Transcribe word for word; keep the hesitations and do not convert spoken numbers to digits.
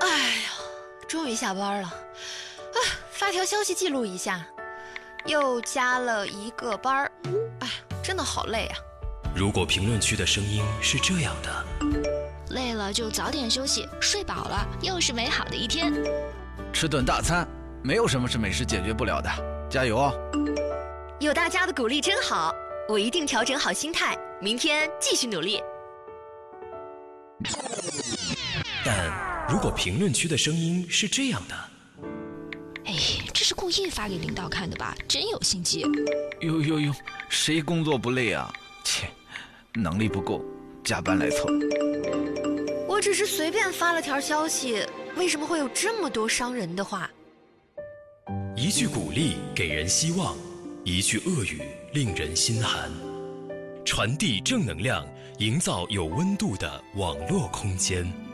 哎呀，终于下班了，啊，发条消息记录一下，又加了一个班儿，哎，真的好累啊。 如果评论区的声音是这样的， 累了就早点休息，睡饱了又是美好的一天。 吃顿大餐，没有什么是美食解决不了的，加油哦！ 有大家的鼓励真好，我一定调整好心态，明天继续努力。 但如果评论区的声音是这样的， 哎，这是故意发给领导看的吧？真有心机。 呦呦呦，谁工作不累啊？切，能力不够，加班来凑。 我只是随便发了条消息，为什么会有这么多伤人的话？ 一句鼓励给人希望，一句恶语令人心寒。传递正能量，营造有温度的网络空间。